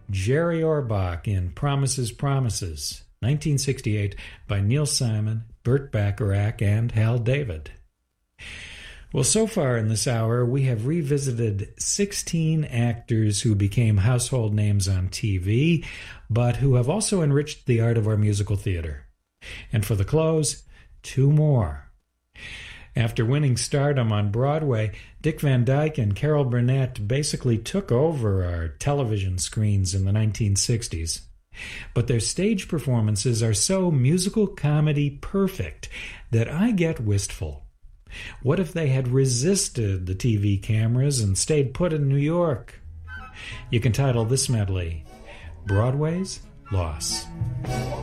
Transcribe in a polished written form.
Jerry Orbach in Promises, Promises, 1968, by Neil Simon, Burt Bacharach, and Hal David. Well, so far in this hour, we have revisited 16 actors who became household names on TV, but who have also enriched the art of our musical theater. And for the close, 2 more. After winning stardom on Broadway, Dick Van Dyke and Carol Burnett basically took over our television screens in the 1960s. But their stage performances are so musical comedy perfect that I get wistful. What if they had resisted the TV cameras and stayed put in New York? You can title this medley, Broadway's Loss.